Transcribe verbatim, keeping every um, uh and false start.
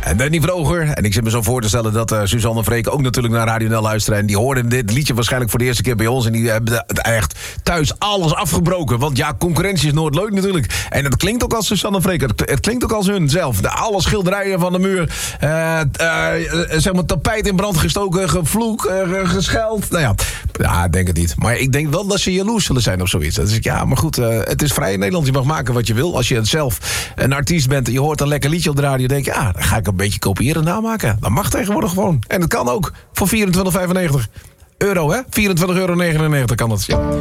En Danny Vroger. En ik zit me zo voor te stellen dat uh, Suzanne en Freek ook natuurlijk naar Radio Nel luisteren. En die hoorden dit liedje waarschijnlijk voor de eerste keer bij ons. En die hebben echt thuis alles afgebroken. Want ja, concurrentie is nooit leuk natuurlijk. En het klinkt ook als Suzanne en Freek. Het, het klinkt ook als hun zelf. De, alle schilderijen van de muur. Uh, uh, zeg maar tapijt in brand gestoken, gevloek, uh, gescheld. Nou ja, ja, ik denk het niet. Maar ik denk wel dat ze jaloers zullen zijn of zoiets. Dus ik, ja, maar goed, uh, het is vrij in Nederland. Je mag maken wat je wil. Als je zelf een artiest bent en je hoort een lekker liedje op de radio, denk je, ja, dan ga ik een beetje kopiëren en namaken. Dat mag tegenwoordig gewoon. En dat kan ook voor vierentwintig vijfennegentig euro, hè? vierentwintig euro negenennegentig kan dat, ja.